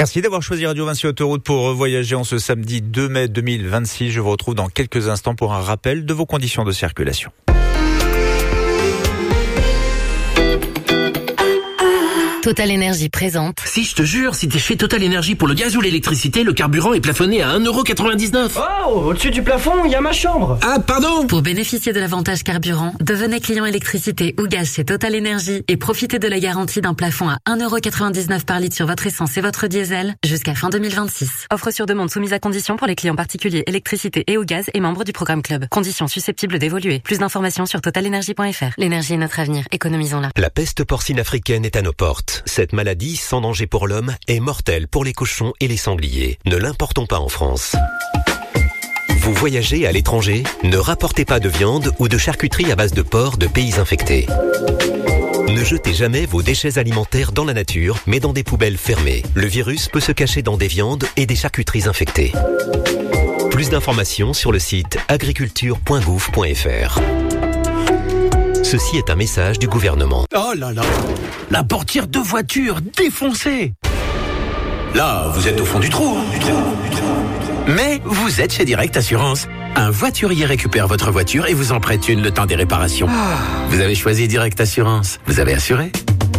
Merci d'avoir choisi Radio Vinci Autoroute pour voyager en ce samedi 2 mai 2026. Je vous retrouve dans quelques instants pour un rappel de vos conditions de circulation. Total Énergie présente. Si, je te jure, si t'es chez Total Énergie pour le gaz ou l'électricité, le carburant est plafonné à 1,99€. Oh, au-dessus du plafond, il y a ma chambre. Ah, pardon. Pour bénéficier de l'avantage carburant, devenez client électricité ou gaz chez Total Énergie et profitez de la garantie d'un plafond à 1,99€ par litre sur votre essence et votre diesel jusqu'à fin 2026. Offre sur demande soumise à condition pour les clients particuliers électricité et ou gaz et membres du programme Club. Conditions susceptibles d'évoluer. Plus d'informations sur totalenergie.fr. L'énergie est notre avenir. Économisons-la. La peste porcine africaine est à nos portes. Cette maladie, sans danger pour l'homme, est mortelle pour les cochons et les sangliers. Ne l'importons pas en France. Vous voyagez à l'étranger? Ne rapportez pas de viande ou de charcuterie à base de porc de pays infectés. Ne jetez jamais vos déchets alimentaires dans la nature, mais dans des poubelles fermées. Le virus peut se cacher dans des viandes et des charcuteries infectées. Plus d'informations sur le site agriculture.gouv.fr. Ceci est un message du gouvernement. Oh là là, la portière de voiture défoncée. Là, vous êtes au fond du trou. Mais vous êtes chez Direct Assurance. Un voiturier récupère votre voiture et vous en prête une le temps des réparations. Vous avez choisi Direct Assurance. Vous avez assuré.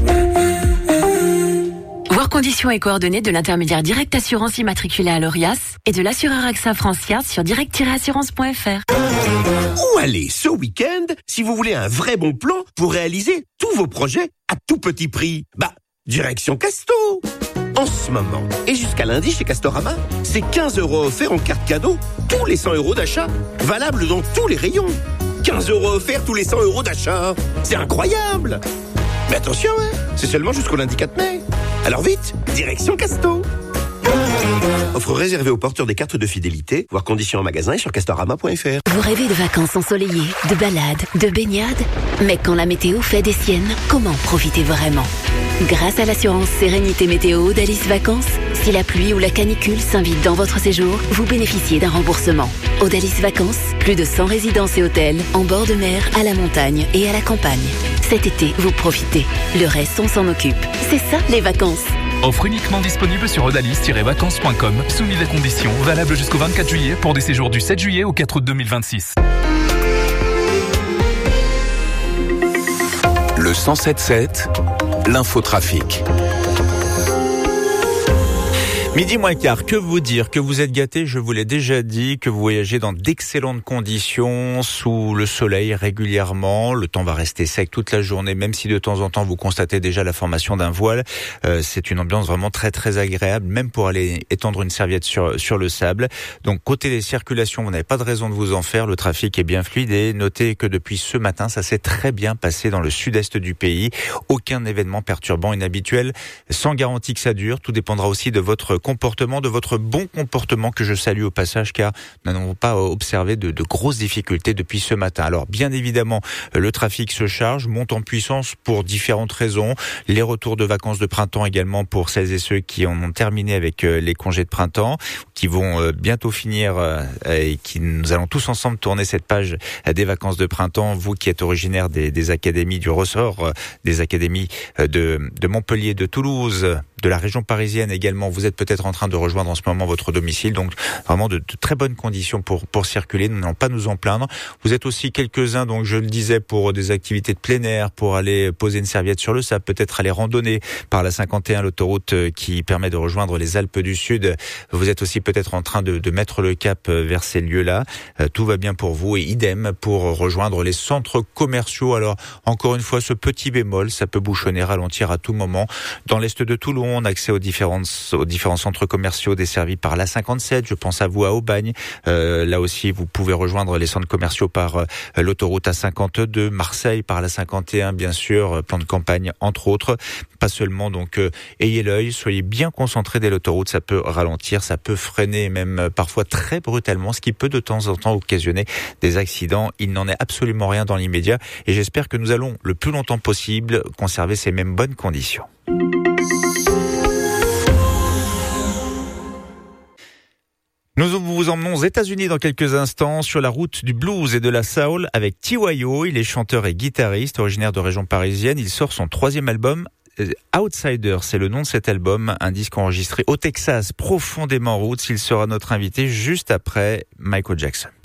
Voir conditions et coordonnées de l'intermédiaire Direct Assurance immatriculé à l'ORIAS et de l'assureur AXA Francia sur direct-assurance.fr. Où aller ce week-end si vous voulez un vrai bon plan pour réaliser tous vos projets à tout petit prix? Direction Casto. En ce moment, et jusqu'à lundi chez Castorama, c'est 15€ offerts en carte cadeau tous les 100€ d'achat, valable dans tous les rayons. 15€ offerts tous les 100€ d'achat. C'est incroyable. Mais attention, c'est seulement jusqu'au lundi 4 mai. Alors vite, direction Casto. Offre réservée aux porteurs des cartes de fidélité, voir conditions en magasin et sur castorama.fr. Vous rêvez de vacances ensoleillées, de balades, de baignades? Mais quand la météo fait des siennes, comment profiter vraiment? Grâce à l'assurance Sérénité Météo d'Alice Vacances, si la pluie ou la canicule s'invite dans votre séjour, vous bénéficiez d'un remboursement. Odalis Vacances, plus de 100 résidences et hôtels, en bord de mer, à la montagne et à la campagne. Cet été, vous profitez. Le reste, on s'en occupe. C'est ça, les vacances. Offre uniquement disponible sur odalis-vacances.com, soumise à conditions, valable jusqu'au 24 juillet pour des séjours du 7 juillet au 4 août 2026. Le 107.7, l'infotrafic. Midi moins quart, que vous dire? Que vous êtes gâtés, je vous l'ai déjà dit, que vous voyagez dans d'excellentes conditions, sous le soleil régulièrement. Le temps va rester sec toute la journée, même si de temps en temps vous constatez déjà la formation d'un voile. C'est une ambiance vraiment très très agréable, même pour aller étendre une serviette sur le sable. Donc côté des circulations, vous n'avez pas de raison de vous en faire, le trafic est bien fluide et notez que depuis ce matin, ça s'est très bien passé dans le sud-est du pays. Aucun événement perturbant inhabituel, sans garantie que ça dure. Tout dépendra aussi de votre comportement, de votre bon comportement que je salue au passage, car nous n'avons pas observé de grosses difficultés depuis ce matin. Alors bien évidemment, le trafic se charge, monte en puissance pour différentes raisons. Les retours de vacances de printemps également pour celles et ceux qui en ont terminé avec les congés de printemps, qui vont bientôt finir et qui nous allons tous ensemble tourner cette page des vacances de printemps. Vous qui êtes originaire des académies du ressort, des académies de Montpellier, de Toulouse, de la région parisienne également, vous êtes peut-être en train de rejoindre en ce moment votre domicile, donc vraiment de très bonnes conditions pour circuler, nous n'allons pas nous en plaindre. Vous êtes aussi quelques-uns, donc je le disais, pour des activités de plein air, pour aller poser une serviette sur le sable, peut-être aller randonner par la 51, l'autoroute qui permet de rejoindre les Alpes du Sud. Vous êtes aussi peut-être en train de mettre le cap vers ces lieux-là. Tout va bien pour vous et idem pour rejoindre les centres commerciaux. Alors encore une fois, ce petit bémol, ça peut bouchonner, ralentir à tout moment. Dans l'est de Toulon, on a accès aux différents centres commerciaux desservis par la 57. Je pense à vous à Aubagne. Là aussi, vous pouvez rejoindre les centres commerciaux par l'autoroute A52. Marseille par la 51, bien sûr. Plan de campagne, entre autres. Pas seulement, donc ayez l'œil. Soyez bien concentrés dès l'autoroute. Ça peut ralentir, ça peut freiner, même parfois très brutalement, ce qui peut de temps en temps occasionner des accidents. Il n'en est absolument rien dans l'immédiat. Et j'espère que nous allons le plus longtemps possible conserver ces mêmes bonnes conditions. Nous vous emmenons aux États-Unis dans quelques instants sur la route du blues et de la soul avec T.Y.O. Il est chanteur et guitariste originaire de région parisienne. Il sort son 3e album Outsider, c'est le nom de cet album, un disque enregistré au Texas, profondément roots. Il sera notre invité juste après Michael Jackson.